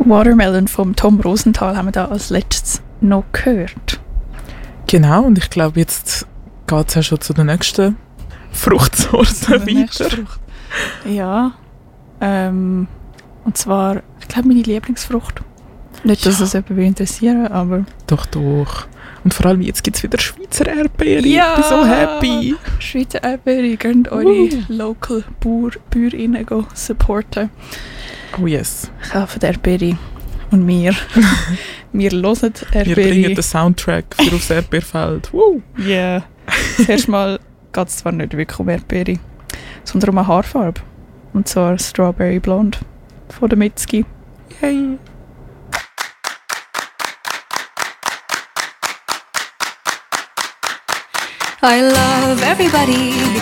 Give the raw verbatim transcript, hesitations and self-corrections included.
Watermelon vom Tom Rosenthal haben wir da als letztes noch gehört. Genau, und ich glaube, jetzt geht es ja schon zu der nächsten Fruchtsorte weiter. Frucht. Ja, ähm, und zwar, ich glaube, meine Lieblingsfrucht. Nicht, dass Ja. es jemanden interessieren, aber... Doch, doch. Und vor allem jetzt gibt es wieder Schweizer Erdbeere. Ja! Ich bin so happy. Schweizer Erdbeere, könnt eure Uh. Local Bauer, Bäuerinnen go supporten. Oh yes. Kaufen Erdbeere. Und wir, wir hören Wir bringen Erdbeere. den Soundtrack für aufs Erdbeerfeld. Woo. Ja. Yeah. Zuerst mal geht es zwar nicht wirklich um Erdbeere, sondern um eine Haarfarbe. Und zwar Strawberry Blonde von der Mitski. Yay. I love everybody